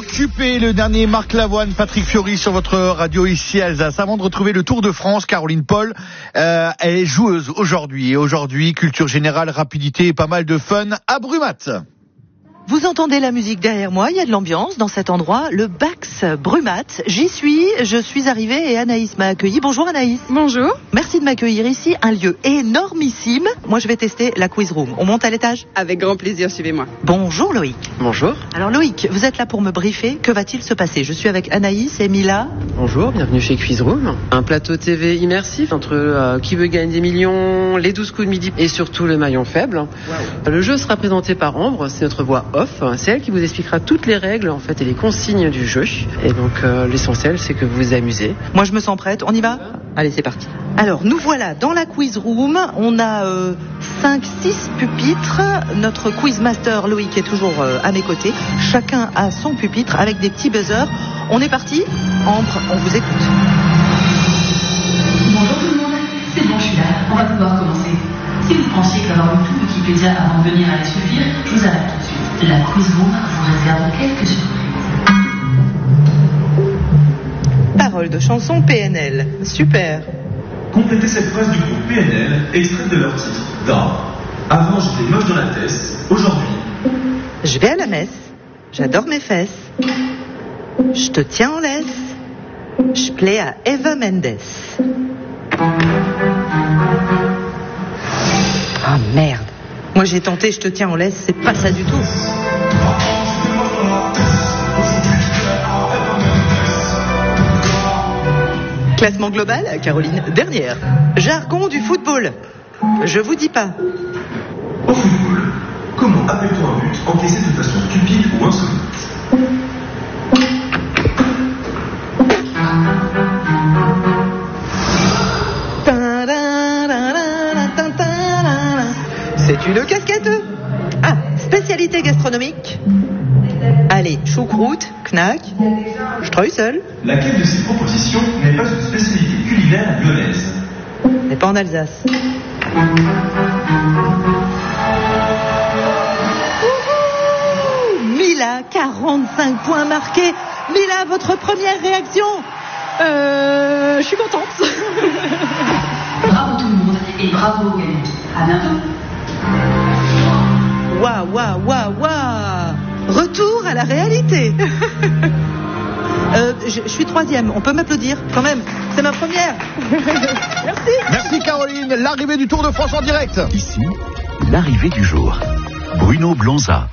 Occupé, le dernier Marc Lavoine, Patrick Fiori sur votre radio ici à Alsace. Avant de retrouver le Tour de France, Caroline Paul est joueuse aujourd'hui. Et aujourd'hui, culture générale, rapidité et pas mal de fun à Brumath. Vous entendez la musique derrière moi, il y a de l'ambiance dans cet endroit, le Bax Brumath. Je suis arrivée et Anaïs m'a accueillie. Bonjour Anaïs. Bonjour. Merci de m'accueillir ici, un lieu énormissime. Moi je vais tester la quiz room. On monte à l'étage ? Avec grand plaisir, suivez-moi. Bonjour Loïc. Bonjour. Alors Loïc, vous êtes là pour me briefer. Que va-t-il se passer ? Je suis avec Anaïs et Mila. Bonjour, bienvenue chez Quiz Room. Un plateau TV immersif entre Qui veut gagner des millions, les 12 coups de midi et surtout le maillon faible. Wow. Le jeu sera présenté par Ambre, c'est notre voix off. C'est elle qui vous expliquera toutes les règles en fait et les consignes du jeu. Et donc l'essentiel c'est que vous vous amusez. Moi je me sens prête, on y va ? Allez, c'est parti. Alors nous voilà dans la quiz room. On a 5-6 pupitres. Notre quizmaster Loïc est toujours à mes côtés. Chacun a son pupitre avec des petits buzzers. On est parti ? Ambre, on vous écoute. Bonjour tout le monde, c'est bon, je suis là. On va pouvoir commencer. Si vous pensiez qu'avoir un tout petit plaisir avant de venir allait suffire, je vous arrête tout de suite. La quiz room vous réserve quelques surprises. Paroles de chansons PNL. Super. Complétez cette phrase du groupe PNL, extraite de leur titre dans Avant j'étais moche dans la tête, aujourd'hui. Je vais à la messe, j'adore mes fesses. Je te tiens en laisse. Je plais à Eva Mendes. Ah merde. Moi j'ai tenté Je te tiens en laisse, c'est pas ça du tout. Classement global, Caroline, dernière. Jargon du football. Je vous dis pas. Au football, comment appelle-t-on un but encaissé de façon stupide ou insolite ? C'est une casquette. Ah, spécialité gastronomique. Allez, choucroute, knack, streusel. Laquelle de ces propositions n'est pas une spécialité culinaire lyonnaise ? Mais pas en Alsace. Mila, 45 points marqués. Mila, votre première réaction ? Je suis contente. Bravo tout le monde et bravo aux gagnants. À bientôt. Waouh. Retour à la réalité. Je suis troisième, on peut m'applaudir quand même, c'est ma première. Merci Caroline, l'arrivée du Tour de France en direct. Ici, l'arrivée du jour. Bruno Blonza.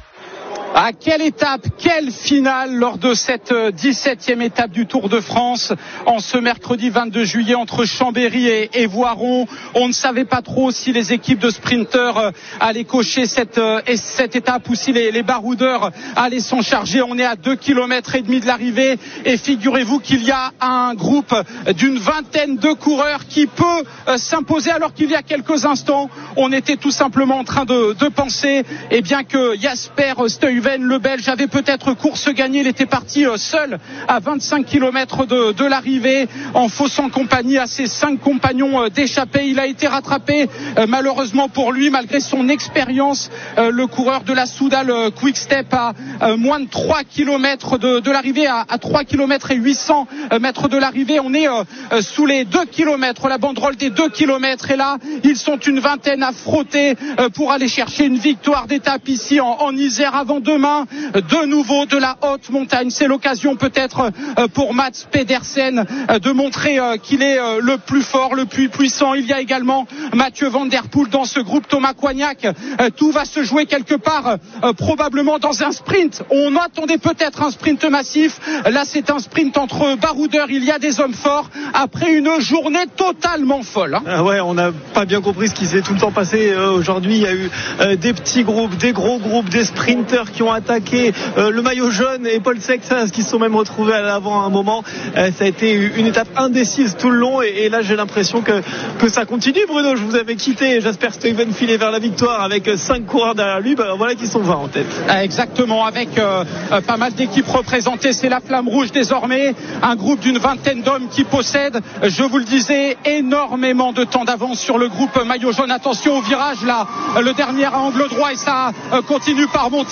À quelle étape, quelle finale lors de cette 17e étape du Tour de France en ce mercredi 22 juillet entre Chambéry et Voiron. On ne savait pas trop si les équipes de sprinteurs allaient cocher cette étape ou si les baroudeurs allaient s'en charger. On est à 2,5 km de l'arrivée et figurez-vous qu'il y a un groupe d'une vingtaine de coureurs qui peut s'imposer alors qu'il y a quelques instants, on était tout simplement en train de penser bien que Jasper Stuyven, le Belge, avait peut-être course gagnée. Il était parti seul à 25 km de l'arrivée en faussant compagnie à ses 5 compagnons d'échappée. Il a été rattrapé malheureusement pour lui malgré son expérience. Le coureur de la Soudal Quick Step à moins de 3 km de l'arrivée, à 3 km et 800 mètres de l'arrivée. On est sous les 2 km, la banderole des 2 km, et là ils sont une vingtaine à frotter pour aller chercher une victoire d'étape ici en Isère avant demain. De nouveau de la haute montagne. C'est l'occasion peut-être pour Mats Pedersen de montrer qu'il est le plus fort, le plus puissant. Il y a également Mathieu Van Der Poel dans ce groupe, Thomas Coignac. Tout va se jouer quelque part probablement dans un sprint. On attendait peut-être un sprint massif. Là c'est un sprint entre baroudeurs. Il y a des hommes forts après une journée totalement folle. Ouais, on n'a pas bien compris ce qui s'est tout le temps passé aujourd'hui. Il y a eu des petits groupes, des gros groupes, des sprinteurs qui ont attaqué le maillot jaune et Paul Sexas qui se sont même retrouvés à l'avant à un moment. Ça a été une étape indécise tout le long et là j'ai l'impression que ça continue. Bruno, je vous avais quitté, Jasper Stuyven filait vers la victoire avec 5 coureurs derrière lui, voilà qui sont 20 en tête. Exactement, avec pas mal d'équipes représentées. C'est la Flamme Rouge désormais, un groupe d'une vingtaine d'hommes qui possède, je vous le disais, énormément de temps d'avance sur le groupe maillot jaune. Attention au virage là, le dernier à angle droit, et ça continue par monter. Vous entendez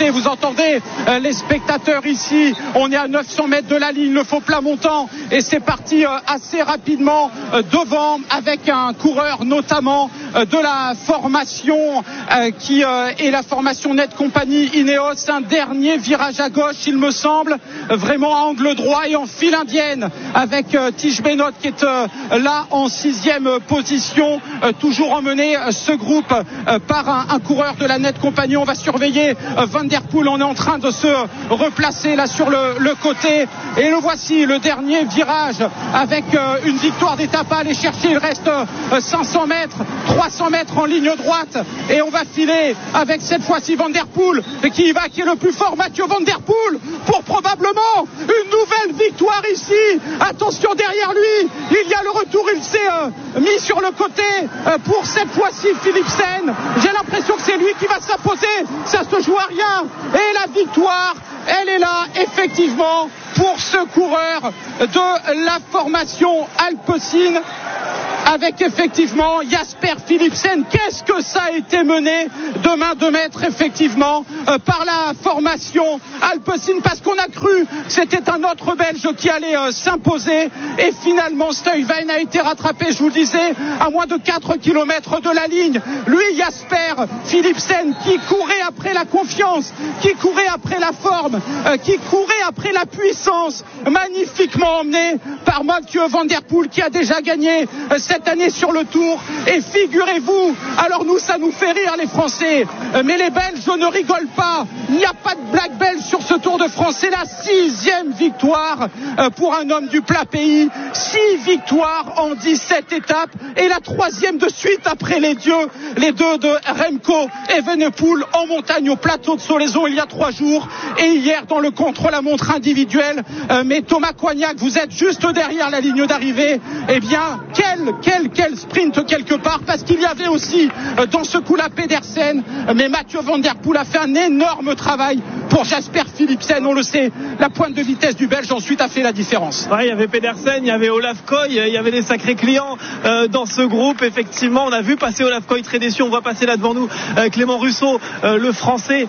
entendez les spectateurs ici. On est à 900 mètres de la ligne, le faux plat montant, et c'est parti assez rapidement devant avec un coureur notamment de la formation qui est la formation Net Company Ineos. Un dernier virage à gauche, il me semble, vraiment à angle droit et en file indienne avec Tige Benoît qui est là en 6e position, toujours emmené ce groupe par un coureur de la Net Company. On va surveiller Van Der Poel, on est en train de se replacer là sur le côté, et le voici, le dernier virage avec une victoire d'étape à aller chercher. Il reste 500 mètres, 300 mètres en ligne droite, et on va filer avec cette fois-ci Van Der Poel qui y va, qui est le plus fort, Mathieu Van Der Poel, pour probablement une nouvelle victoire ici. Attention derrière lui, il y a le retour, il s'est mis sur le côté pour cette fois-ci Philipsen. J'ai l'impression que c'est lui qui va s'imposer, ça se joue à rien, et la victoire, elle est là effectivement pour ce coureur de la formation Alpecin, avec effectivement Jasper Philipsen. Qu'est-ce que ça a été mené de main de maître effectivement par la formation Alpecin, parce qu'on a cru que c'était un autre Belge qui allait s'imposer, et finalement Stuyven a été rattrapé, je vous le disais, à moins de 4 km de la ligne. Lui, Jasper Philipsen, qui courait après la confiance, qui courait après la forme, qui courait après la puissance, magnifiquement emmené par Mathieu Van Der Poel, qui a déjà gagné cette année sur le Tour. Et figurez-vous, alors nous, ça nous fait rire les Français, mais les Belges ne rigolent pas. Il n'y a pas de blague belge sur ce Tour de France. C'est la 6e victoire pour un homme du plat pays. 6 victoires en 17 étapes, et la 3e de suite après les deux de Remco Evenepoel en montagne au plateau de Solaizon il y a 3 jours, et hier dans le contre-la-montre individuel. Mais Thomas Coignac, vous êtes juste derrière la ligne d'arrivée. Eh bien, quel sprint quelque part, parce qu'il y avait aussi dans ce coup-là Pedersen, mais Mathieu Van Der Poel a fait un énorme travail pour Jasper Philipsen. On le sait, la pointe de vitesse du Belge ensuite a fait la différence. Ouais, il y avait Pedersen, il y avait Olaf Koy, il y avait des sacrés clients dans ce groupe. Effectivement, on a vu passer Olaf Koy, très déçu. On voit passer là devant nous Clément Russo, le Français,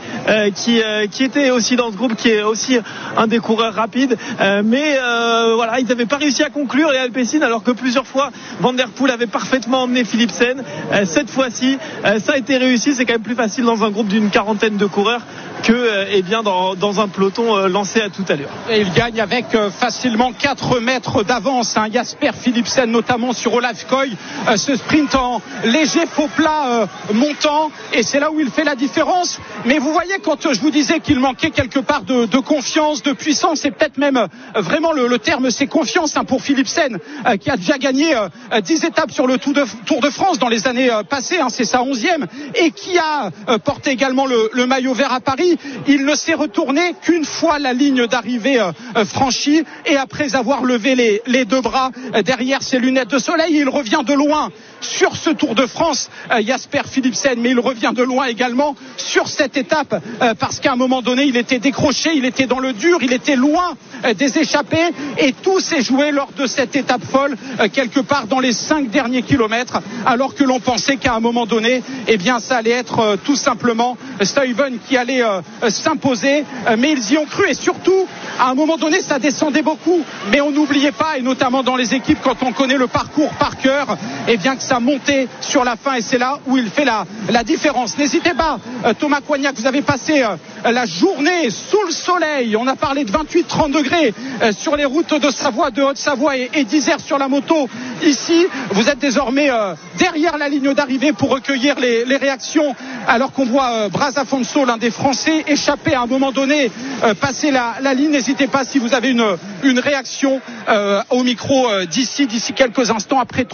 qui était aussi dans ce groupe, qui est aussi un des coureurs rapides. Mais voilà, ils n'avaient pas réussi à conclure, les Alpecin, alors que plusieurs fois Van Der Poel avait parfaitement emmené Philipsen. Cette fois-ci, ça a été réussi. C'est quand même plus facile dans un groupe d'une quarantaine de coureurs que bien dans un peloton lancé à tout à l'heure. Et il gagne avec facilement 4 mètres d'avance, Jasper Philipsen, notamment sur Olaf Koy, ce sprint en léger faux plat montant, et c'est là où il fait la différence. Mais vous voyez, quand je vous disais qu'il manquait quelque part de confiance, de puissance, et peut-être même vraiment le terme c'est confiance pour Philipsen, qui a déjà gagné 10 étapes sur le Tour de France dans les années passées, c'est sa 11e, et qui a porté également le maillot vert à Paris. Il ne s'est retourné qu'une fois la ligne d'arrivée franchie, et après avoir levé les 2 bras derrière ses lunettes de soleil. Il revient de loin sur ce Tour de France, Jasper Philipsen, mais il revient de loin également sur cette étape, parce qu'à un moment donné il était décroché, il était dans le dur, il était loin des échappées, et tout s'est joué lors de cette étape folle, quelque part dans les 5 derniers kilomètres, alors que l'on pensait qu'à un moment donné, eh bien ça allait être tout simplement Stuyven qui allait s'imposer, mais ils y ont cru, et surtout à un moment donné ça descendait beaucoup, mais on n'oubliait pas, et notamment dans les équipes quand on connaît le parcours par cœur, eh bien que ça montait sur la fin, et c'est là où il fait la différence. N'hésitez pas, Thomas Coignac, vous avez passé la journée sous le soleil, on a parlé de 28-30 degrés sur les routes de Savoie, de Haute-Savoie et d'Isère sur la moto. Ici, vous êtes désormais derrière la ligne d'arrivée pour recueillir les réactions, alors qu'on voit Braz Afonso, l'un des Français, échapper à un moment donné, passer la ligne. N'hésitez pas si vous avez une réaction au micro d'ici quelques instants, après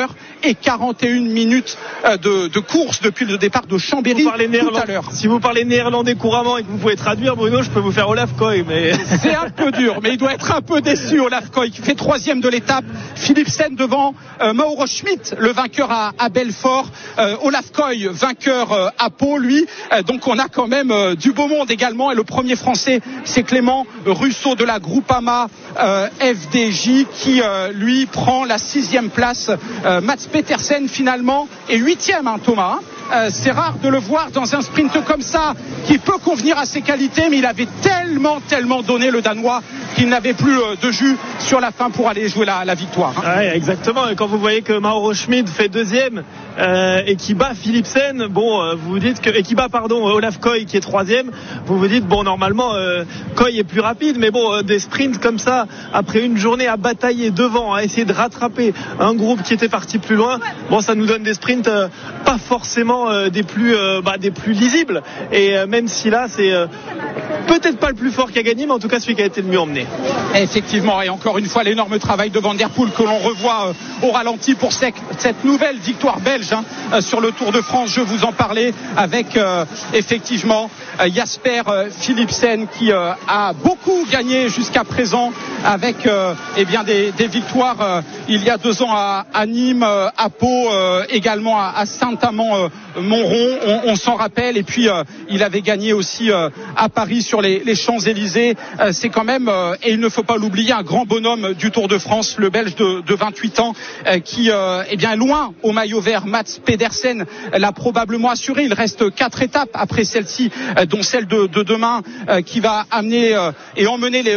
3h41 minutes de course depuis le départ de Chambéry tout à l'heure. Si vous parlez néerlandais couramment et que vous pouvez traduire, Bruno, je peux vous faire Olaf Koy, mais c'est un peu dur, mais il doit être un peu déçu, Olaf Koy, qui fait 3e de l'étape. Philipsen devant Mauro Schmidt, le vainqueur à Belfort. Olaf Koy, vainqueur à Pau, lui. Donc on a quand même du beau monde également, et le premier Français, c'est Clément Russo de la Groupama FDJ, qui lui prend la 6e place. Mats Petersen finalement est 8e, Thomas. C'est rare de le voir dans un sprint comme ça, qui peut convenir revenir à ses qualités, mais il avait tellement donné le Danois qu'il n'avait plus de jus sur la fin pour aller jouer la victoire. Ouais, exactement. Et quand vous voyez que Mauro Schmid fait deuxième et qui bat Philipsen, vous vous dites que, et qui bat Olaf Koy qui est troisième, vous vous dites normalement Koy est plus rapide, mais des sprints comme ça après une journée à batailler devant, à essayer de rattraper un groupe qui était parti plus loin, ça nous donne des sprints pas forcément des plus lisibles. Et même si là c'est peut-être pas le plus fort qui a gagné, mais en tout cas celui qui a été le mieux emmené. Effectivement, et encore une fois l'énorme travail de Van der Poel que l'on revoit au ralenti pour cette nouvelle victoire belge sur le Tour de France. Je vous en parlais avec effectivement Jasper Philipsen qui a beaucoup gagné jusqu'à présent avec des victoires il y a 2 ans à Nîmes, à Pau, également à Saint-Amand-Montrond, on s'en rappelle, et puis il avait gagné aussi à Paris sur les Champs-Élysées. C'est quand même, et il ne faut pas l'oublier, un grand bonhomme du Tour de France, le Belge de 28 ans qui est bien loin au maillot vert. Mats Pedersen l'a probablement assuré. Il reste 4 étapes après celle-ci, dont celle de demain, qui va amener et emmener